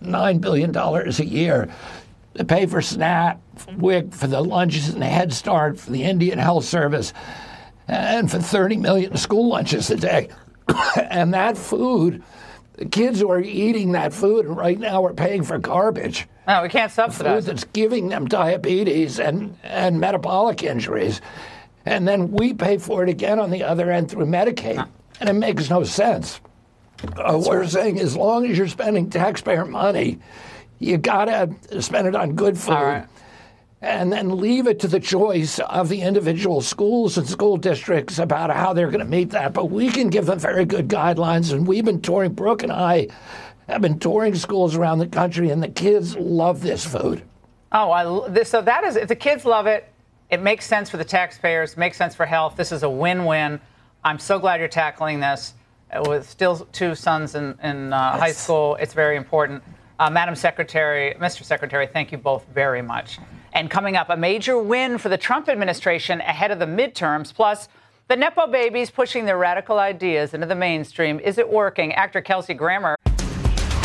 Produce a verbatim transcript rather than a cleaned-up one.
nine billion dollars a year to pay for SNAP, W I C, for the lunches and the Head Start, for the Indian Health Service, and for thirty million school lunches a day. And that food, the kids who are eating that food, and right now we're paying for garbage. No, we can't subsidize food that's giving them diabetes and, and metabolic injuries. And then we pay for it again on the other end through Medicaid. No. And it makes no sense. Uh, what we're saying, as long as you're spending taxpayer money, you got to spend it on good food. All right. And then leave it to the choice of the individual schools and school districts about how they're going to meet that. But we can give them very good guidelines. And we've been touring, Brooke and I have been touring schools around the country, and the kids love this food. Oh, I, this, so that is, if the kids love it, it makes sense for the taxpayers, makes sense for health. This is a win-win. I'm so glad you're tackling this. With still two sons in, in uh, high school, it's very important. Uh, Madam Secretary, Mister Secretary, thank you both very much. And coming up, a major win for the Trump administration ahead of the midterms, plus the Nepo babies pushing their radical ideas into the mainstream. Is it working? Actor Kelsey Grammer